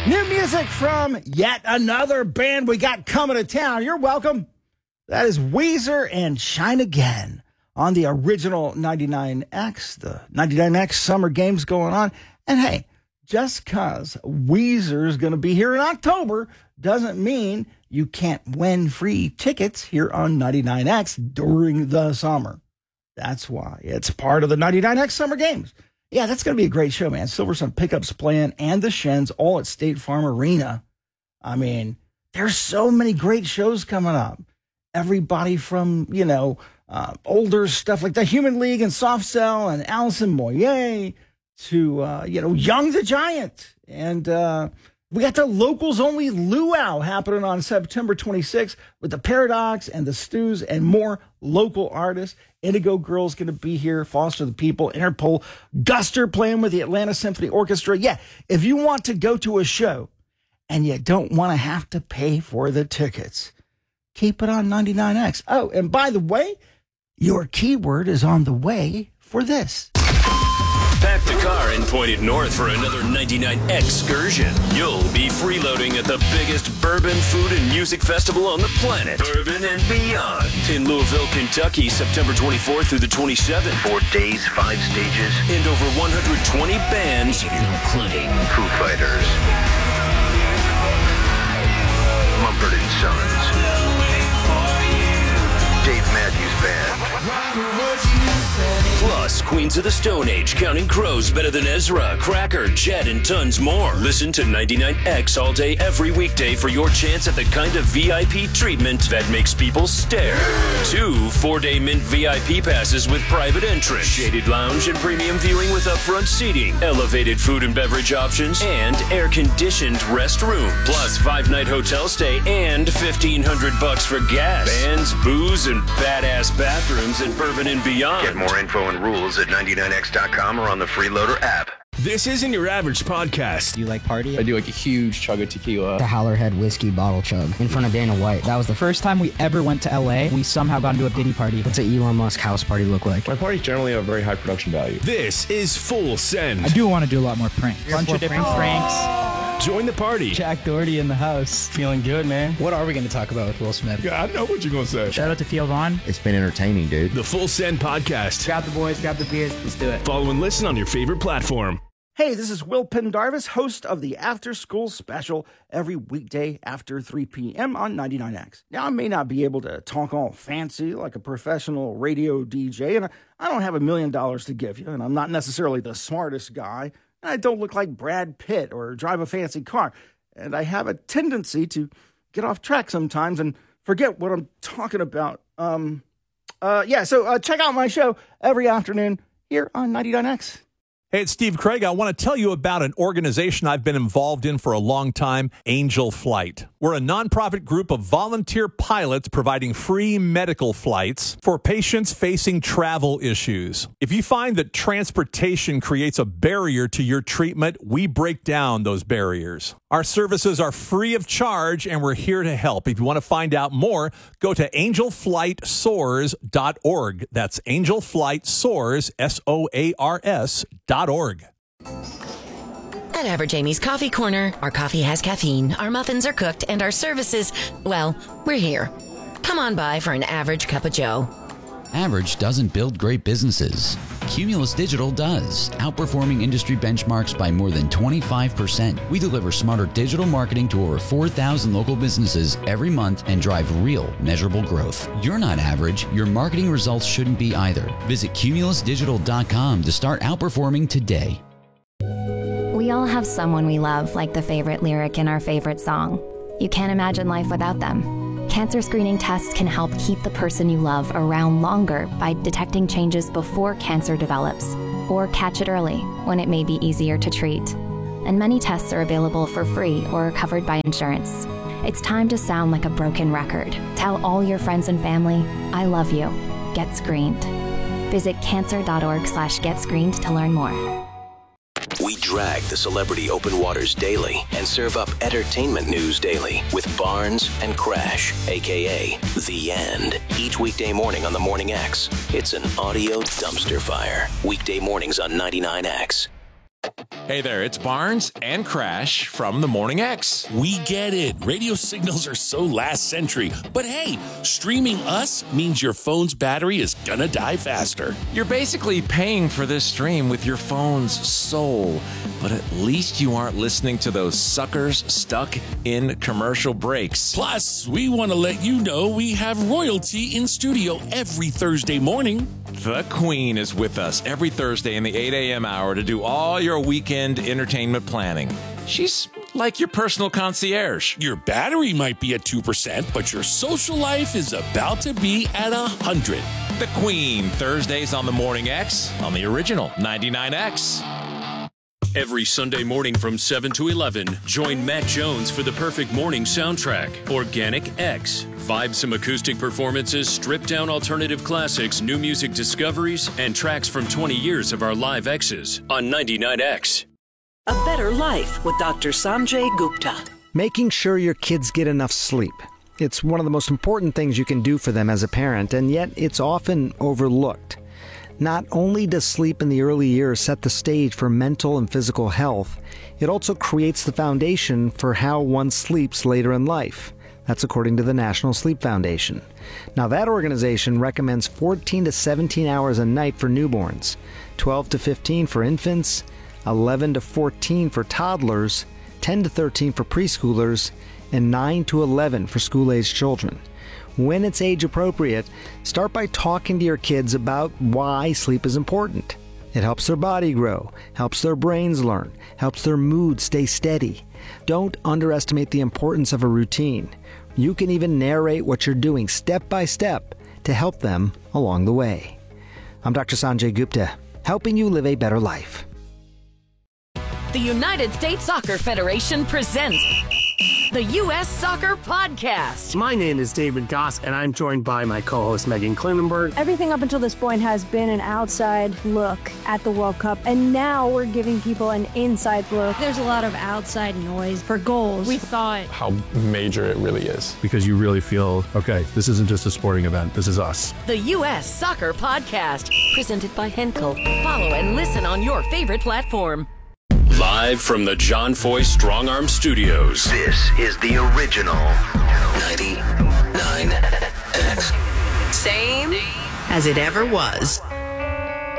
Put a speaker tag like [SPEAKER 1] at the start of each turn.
[SPEAKER 1] New music from yet another band we got coming to town. You're welcome. That is Weezer and Shine Again on the original 99X. The 99X Summer Games going on. And hey, just because Weezer's going to be here in October doesn't mean you can't win free tickets here on 99X during the summer. That's why it's part of the 99X Summer Games. Yeah, that's going to be a great show, man. Silversun Pickups playing and the Shins all at State Farm Arena. I mean, there's so many great shows coming up. Everybody from, older stuff like the Human League and Soft Cell and Allison Moyer to, Young the Giant. And we got the locals only luau happening on September 26th with the Paradox and the Stews and more local artists. Indigo Girl's going to be here, Foster the People, Interpol, Guster playing with the Atlanta Symphony Orchestra. Yeah, if you want to go to a show and you don't want to have to pay for the tickets, keep it on 99X. Oh, and by the way, your keyword is on the way for this.
[SPEAKER 2] Pack the car and point it north for another 99 excursion. You'll be freeloading at the biggest bourbon, food, and music festival on the planet, Bourbon and Beyond, in Louisville, Kentucky, September 24th through the 27th.
[SPEAKER 3] 4 days, 5 stages,
[SPEAKER 2] and over 120 bands,
[SPEAKER 3] including Foo Fighters, Mumford & Sons, Dave Matthews Band.
[SPEAKER 2] Plus, Queens of the Stone Age, Counting Crows, Better Than Ezra, Cracker, Jet, and tons more. Listen to 99X all day, every weekday for your chance at the kind of VIP treatment that makes people stare. 2 4-day Mint VIP passes with private entrance, shaded lounge and premium viewing with upfront seating, elevated food and beverage options, and air-conditioned restroom. Plus, 5-night hotel stay and $1,500 for gas. Bands, booze, and badass bathrooms at Bourbon and Beyond.
[SPEAKER 3] Get more info and rules at 99x.com or on the Freeloader app.
[SPEAKER 4] This isn't your average podcast.
[SPEAKER 5] Do you like party?
[SPEAKER 6] I do like a huge chug of tequila.
[SPEAKER 5] The Howlerhead whiskey bottle chug in front of Dana White. That was the first time we ever went to LA. We somehow got into a Diddy party. What's an Elon Musk house party look like?
[SPEAKER 6] My parties generally have very high production value.
[SPEAKER 4] This is Full Send.
[SPEAKER 5] I do want to do a lot more pranks. Bunch of different pranks.
[SPEAKER 4] Join the party.
[SPEAKER 5] Jack Doherty in the house. Feeling good, man. What are we going to talk about with Will Smith?
[SPEAKER 6] Yeah, I know what you're going to say.
[SPEAKER 5] Shout out to Theo Vaughn.
[SPEAKER 7] It's been entertaining, dude.
[SPEAKER 4] The Full Send Podcast.
[SPEAKER 5] Grab the boys, grab the beers. Let's do it.
[SPEAKER 4] Follow and listen on your favorite platform.
[SPEAKER 1] Hey, this is Will Pendarvis, host of the After School Special every weekday after 3 p.m. on 99X. Now, I may not be able to talk all fancy like a professional radio DJ, and I don't have $1 million to give you, and I'm not necessarily the smartest guy, and I don't look like Brad Pitt or drive a fancy car, and I have a tendency to get off track sometimes and forget what I'm talking about. So check out my show every afternoon here on 99X.
[SPEAKER 8] Hey, it's Steve Craig. I want to tell you about an organization I've been involved in for a long time, Angel Flight. We're a nonprofit group of volunteer pilots providing free medical flights for patients facing travel issues. If you find that transportation creates a barrier to your treatment, we break down those barriers. Our services are free of charge, and we're here to help. If you want to find out more, go to angelflightsoars.org. That's angelflightsoars, SOARS.org.
[SPEAKER 9] At Average Amy's Coffee Corner, our coffee has caffeine, our muffins are cooked, and our services, well, we're here. Come on by for an average cup of joe.
[SPEAKER 10] Average doesn't build great businesses. Cumulus Digital does, outperforming industry benchmarks by more than 25%. We deliver smarter digital marketing to over 4,000 local businesses every month and drive real, measurable growth. You're not average. Your marketing results shouldn't be either. Visit cumulusdigital.com to start outperforming today.
[SPEAKER 11] We all have someone we love, like the favorite lyric in our favorite song. You can't imagine life without them. Cancer screening tests can help keep the person you love around longer by detecting changes before cancer develops, or catch it early when it may be easier to treat. And many tests are available for free or are covered by insurance. It's time to sound like a broken record. Tell all your friends and family, I love you. Get screened. Visit cancer.org/getscreened to learn more.
[SPEAKER 2] We drag the celebrity open waters daily and serve up entertainment news daily with Barnes and Crash, a.k.a. The End. Each weekday morning on the Morning X, it's an audio dumpster fire. Weekday mornings on 99X.
[SPEAKER 7] Hey there, it's Barnes and Crash from the Morning X.
[SPEAKER 12] We get it. Radio signals are so last century. But hey, streaming us means your phone's battery is gonna die faster.
[SPEAKER 7] You're basically paying for this stream with your phone's soul. But at least you aren't listening to those suckers stuck in commercial breaks.
[SPEAKER 12] Plus, we want to let you know we have royalty in studio every Thursday morning.
[SPEAKER 7] The Queen is with us every Thursday in the 8 a.m. hour to do all your weekend entertainment planning. She's like your personal concierge.
[SPEAKER 12] Your battery might be at 2%, but your social life is about to be at 100.
[SPEAKER 7] The Queen, Thursdays on the Morning X on the original 99X.
[SPEAKER 2] Every Sunday morning from 7 to 11, join Matt Jones for the perfect morning soundtrack, Organic X. Vibesome acoustic performances, stripped-down alternative classics, new music discoveries, and tracks from 20 years of our live X's on 99X.
[SPEAKER 13] A Better Life with Dr. Sanjay Gupta.
[SPEAKER 14] Making sure your kids get enough sleep. It's one of the most important things you can do for them as a parent, and yet it's often overlooked. Not only does sleep in the early years set the stage for mental and physical health, it also creates the foundation for how one sleeps later in life. That's according to the National Sleep Foundation. Now, that organization recommends 14 to 17 hours a night for newborns, 12 to 15 for infants, 11 to 14 for toddlers, 10 to 13 for preschoolers, and 9 to 11 for school-aged children. When it's age appropriate, start by talking to your kids about why sleep is important. It helps their body grow, helps their brains learn, helps their mood stay steady. Don't underestimate the importance of a routine. You can even narrate what you're doing step by step to help them along the way. I'm Dr. Sanjay Gupta, helping you live a better life.
[SPEAKER 15] The United States Soccer Federation presents the U.S. Soccer Podcast.
[SPEAKER 16] My name is David Goss, and I'm joined by my co-host Megan Klinenberg.
[SPEAKER 17] Everything up until this point has been an outside look at the World Cup, and now we're giving people an inside look.
[SPEAKER 18] There's a lot of outside noise for goals. We thought
[SPEAKER 6] how major it really is.
[SPEAKER 19] Because you really feel, okay, this isn't just a sporting event, this is us.
[SPEAKER 15] The U.S. Soccer Podcast, presented by Henkel. Follow and listen on your favorite platform.
[SPEAKER 2] Live from the John Foy Strong Arm Studios.
[SPEAKER 3] This is the original
[SPEAKER 13] 99X. Same as it ever was.